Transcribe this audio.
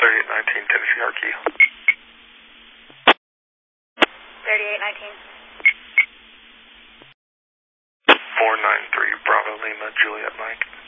3819 Tennessee Arky. 3819. 493 Bravo Lima Juliet Mike.